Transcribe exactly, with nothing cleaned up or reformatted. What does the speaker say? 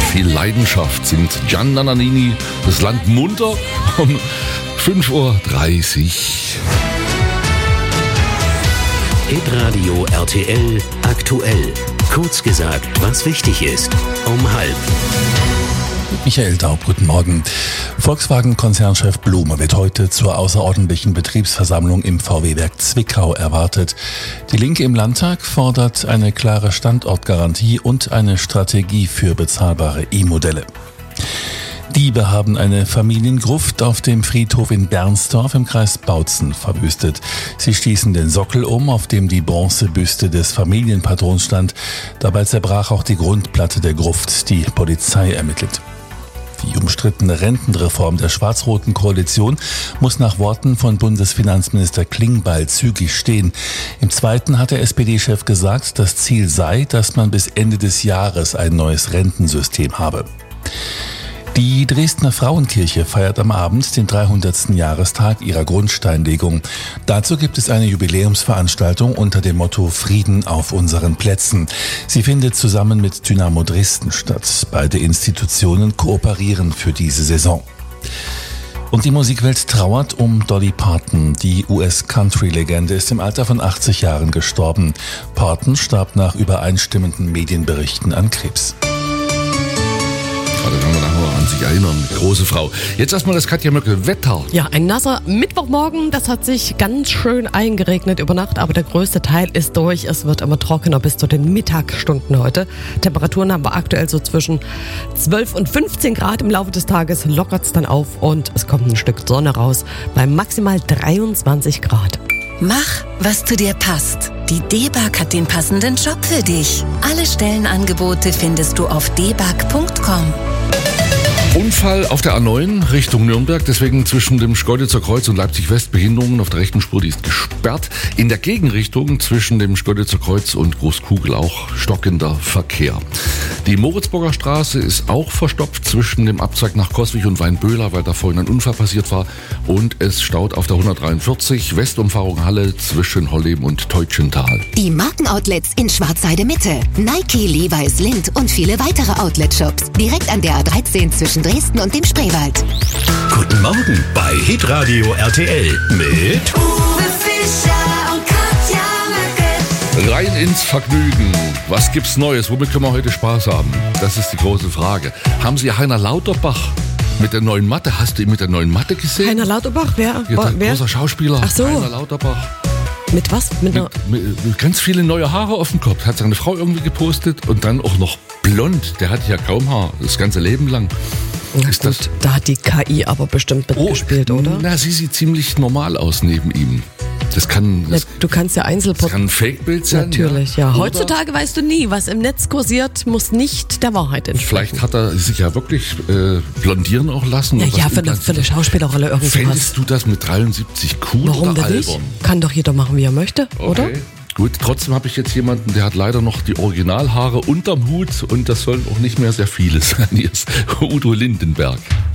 viel Leidenschaft singt Gian Nannini das Land munter um fünf Uhr dreißig. Hitradio R T L aktuell. Kurz gesagt, was wichtig ist. Um halb. Michael Daub, guten Morgen. Volkswagen-Konzernchef Blume wird heute zur außerordentlichen Betriebsversammlung im V W-Werk Zwickau erwartet. Die Linke im Landtag fordert eine klare Standortgarantie und eine Strategie für bezahlbare E-Modelle. Diebe haben eine Familiengruft auf dem Friedhof in Bernsdorf im Kreis Bautzen verwüstet. Sie stießen den Sockel um, auf dem die Bronzebüste des Familienpatrons stand. Dabei zerbrach auch die Grundplatte der Gruft. Die Polizei ermittelt. Die umstrittene Rentenreform der schwarz-roten Koalition muss nach Worten von Bundesfinanzminister Klingbeil zügig stehen. Im Zweiten hat der S P D-Chef gesagt, das Ziel sei, dass man bis Ende des Jahres ein neues Rentensystem habe. Die Dresdner Frauenkirche feiert am Abend den dreihundertsten Jahrestag ihrer Grundsteinlegung. Dazu gibt es eine Jubiläumsveranstaltung unter dem Motto Frieden auf unseren Plätzen. Sie findet zusammen mit Dynamo Dresden statt. Beide Institutionen kooperieren für diese Saison. Und die Musikwelt trauert um Dolly Parton. Die U S-Country-Legende ist im Alter von achtzig Jahren gestorben. Parton starb nach übereinstimmenden Medienberichten an Krebs. Da kann man nachher an sich erinnern. Große Frau. Jetzt erstmal das Katja Möcke Wetter. Ja, ein nasser Mittwochmorgen. Das hat sich ganz schön eingeregnet über Nacht, aber der größte Teil ist durch. Es wird immer trockener bis zu den Mittagsstunden heute. Temperaturen haben wir aktuell so zwischen zwölf und fünfzehn Grad. Im Laufe des Tages lockert es dann auf und es kommt ein Stück Sonne raus bei maximal dreiundzwanzig Grad. Mach, was zu dir passt. Die D-Bag hat den passenden Job für dich. Alle Stellenangebote findest du auf d bag punkt com. Unfall auf der A neun Richtung Nürnberg, deswegen zwischen dem Schkeuditzer Kreuz und Leipzig-West Behinderungen auf der rechten Spur, die ist gesperrt. In der Gegenrichtung zwischen dem Schkeuditzer Kreuz und Großkugel auch stockender Verkehr. Die Moritzburger Straße ist auch verstopft zwischen dem Abzweig nach Coswig und Weinböhler, weil da vorhin ein Unfall passiert war. Und es staut auf der hundertdreiundvierzig Westumfahrung Halle zwischen Holleben und Teutschental. Die Markenoutlets in Schwarzheide Mitte. Nike, Levi's, Lindt und viele weitere Outlet-Shops. Direkt an der A dreizehn zwischen Dresden und dem Spreewald. Guten Morgen bei Hitradio R T L mit Uwe Fischer und Katja Möcke. Rein ins Vergnügen. Was gibt's Neues? Womit können wir heute Spaß haben? Das ist die große Frage. Haben Sie Heiner Lauterbach mit der neuen Matte? Hast du ihn mit der neuen Matte gesehen? Heiner Lauterbach, wer? Ja, der wer? großer Schauspieler. Ach so. Heiner Lauterbach. Mit was? Mit einer Mit, mit, mit ganz viele neue Haare auf dem Kopf. Hat seine Frau irgendwie gepostet und dann auch noch blond. Der hat ja kaum Haar, das ganze Leben lang. Na Ist gut, das- da hat die K I aber bestimmt mitgespielt, oder? Na, sie sieht ziemlich normal aus neben ihm. Das kann, Ja, das, du kannst ja das Einzelport... kann ein Fake-Bild sein. Natürlich, ja. Oder Heutzutage weißt du nie, was im Netz kursiert, muss nicht der Wahrheit entsprechen. Vielleicht hat er sich ja wirklich äh, blondieren auch lassen. Ja, und ja, was für eine, für eine Schauspielerrolle irgendwas. Fändest du das mit dreiundsiebzig cool Warum oder denn nicht? albern? Kann doch jeder machen, wie er möchte, oder? Okay. Gut, trotzdem habe ich jetzt jemanden, der hat leider noch die Originalhaare unterm Hut und das sollen auch nicht mehr sehr viele sein. Hier ist Udo Lindenberg.